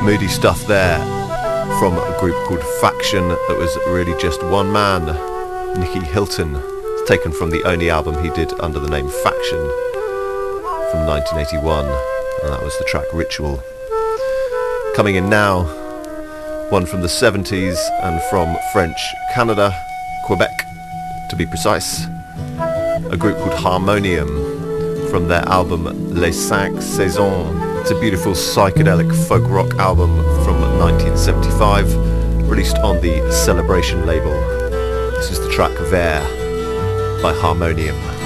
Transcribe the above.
Moody stuff there from a group called Faction that was really just one man, Nicky Hilton. It's taken from the only album he did under the name Faction from 1981, and that was the track Ritual. Coming in now, one from the 70s and from French Canada, Quebec to be precise, a group called Harmonium from their album Les Cinq Saisons. It's a beautiful psychedelic folk rock album from 1975, released on the Celebration label. This is the track Vert by Harmonium.